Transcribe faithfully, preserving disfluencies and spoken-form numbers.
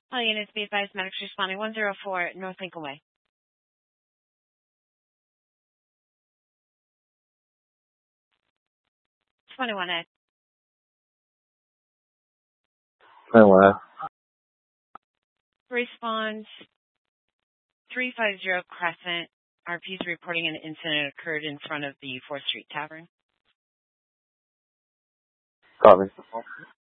All units be advised, medics responding one zero four North Lincoln Way. twenty-one A. twenty-one A. Response three five zero Crescent. R P is reporting an incident occurred in front of the fourth Street Tavern. Copy.